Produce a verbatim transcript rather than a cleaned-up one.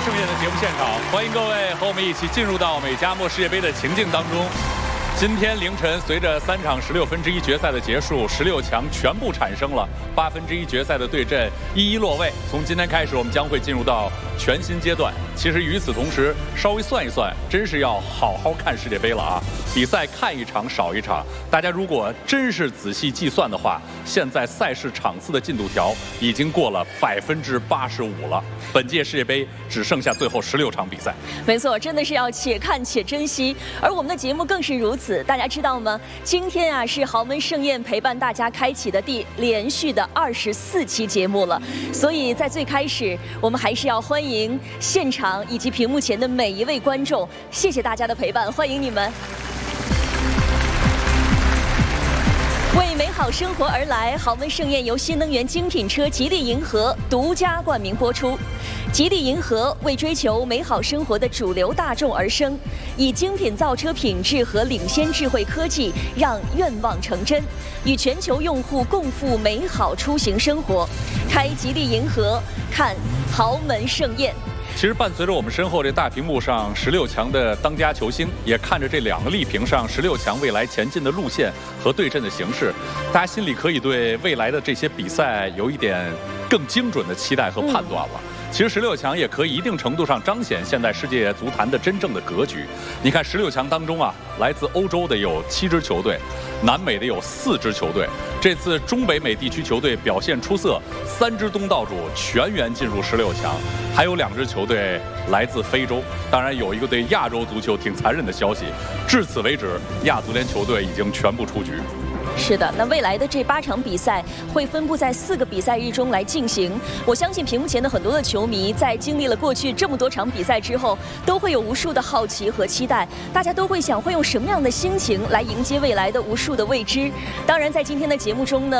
盛宴的节目现场，欢迎各位和我们一起进入到美加墨世界杯的情境当中。今天凌晨，随着三场十六分之一决赛的结束，十六强全部产生了，八分之一决赛的对阵一一落位。从今天开始，我们将会进入到全新阶段。其实与此同时，稍微算一算，真是要好好看世界杯了啊！比赛看一场少一场。大家如果真是仔细计算的话，现在赛事场次的进度条已经过了百分之八十五了。本届世界杯只剩下最后十六场比赛。 没错，真的是要且看且珍惜。而我们的节目更是如此。大家知道吗？今天啊是豪门盛宴陪伴大家开启的第连续的二十四期节目了。所以在最开始，我们还是要欢迎现场以及屏幕前的每一位观众，谢谢大家的陪伴，欢迎你们。为美好生活而来，豪门盛宴由新能源精品车吉利银河独家冠名播出。吉利银河为追求美好生活的主流大众而生，以精品造车品质和领先智慧科技，让愿望成真，与全球用户共赴美好出行生活。开吉利银河，看豪门盛宴。 其实伴随着我们身后这大屏幕上十六强的当家球星，也看着这两个立屏上十六强未来前进的路线和对阵的形式，大家心里可以对未来的这些比赛有一点更精准的期待和判断了。嗯其实十六强也可以一定程度上彰显现在世界足坛的真正的格局。你看十六强当中啊，来自欧洲的有七支球队，南美的有四支球队。这次中北美地区球队表现出色，三支东道主全员进入十六强，还有两支球队来自非洲。当然有一个对亚洲足球挺残忍的消息，至此为止，亚足联球队已经全部出局。 是的，那未来的这八场比赛会分布在四个比赛日中来进行。我相信屏幕前的很多的球迷，在经历了过去这么多场比赛之后，都会有无数的好奇和期待。大家都会想，会用什么样的心情来迎接未来的无数的未知？当然，在今天的节目中呢。